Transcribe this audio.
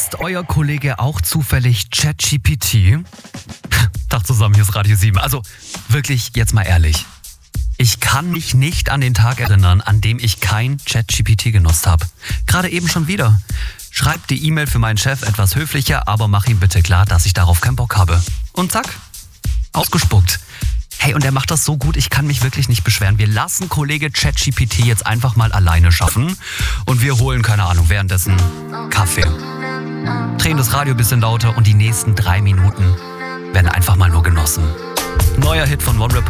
Benutzt euer Kollege auch zufällig ChatGPT? Tag zusammen, hier ist Radio 7. Also wirklich, jetzt mal ehrlich. Ich kann mich nicht an den Tag erinnern, an dem ich kein ChatGPT genutzt habe. Gerade eben schon wieder. Schreib die E-Mail für meinen Chef etwas höflicher, aber mach ihm bitte klar, dass ich darauf keinen Bock habe. Und zack, ausgespuckt. Hey, und er macht das so gut, ich kann mich wirklich nicht beschweren. Wir lassen Kollege ChatGPT jetzt einfach mal alleine schaffen und wir holen, keine Ahnung, währenddessen Kaffee. Drehen das Radio ein bisschen lauter und die nächsten 3 Minuten werden einfach mal nur genossen. Neuer Hit von OneRepublic.